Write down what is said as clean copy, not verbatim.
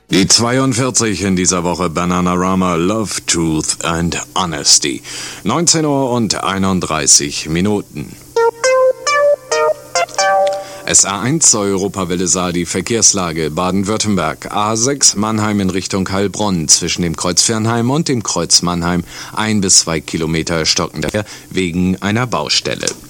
Die 42 in dieser Woche Bananarama, Love, Truth and Honesty. 19 Uhr und 31 Minuten. SA1 Europawelle Saar, Verkehrslage Baden-Württemberg. A6 Mannheim in Richtung Heilbronn zwischen dem Kreuz Fernheim und dem Kreuz Mannheim 1 bis 2 Kilometer stockender Verkehr wegen einer Baustelle.